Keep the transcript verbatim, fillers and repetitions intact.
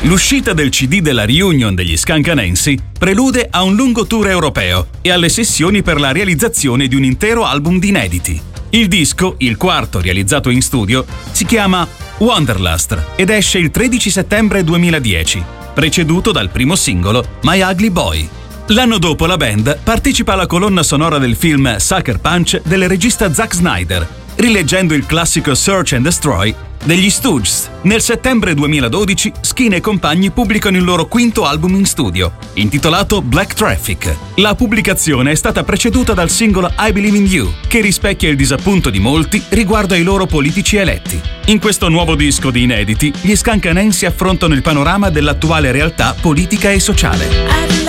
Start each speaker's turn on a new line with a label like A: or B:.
A: L'uscita del C D della reunion degli Scancanensi prelude a un lungo tour europeo e alle sessioni per la realizzazione di un intero album di inediti. Il disco, il quarto realizzato in studio, si chiama Wanderlust ed esce il tredici settembre duemiladieci, preceduto dal primo singolo My Ugly Boy. L'anno dopo la band partecipa alla colonna sonora del film Sucker Punch del regista Zack Snyder, rileggendo il classico Search and Destroy degli Stooges. Nel settembre duemiladodici Skin e compagni pubblicano il loro quinto album in studio, intitolato Black Traffic. La pubblicazione è stata preceduta dal singolo I Believe in You, che rispecchia il disappunto di molti riguardo ai loro politici eletti. In questo nuovo disco di inediti, gli Scancanensi affrontano il panorama dell'attuale realtà politica e sociale.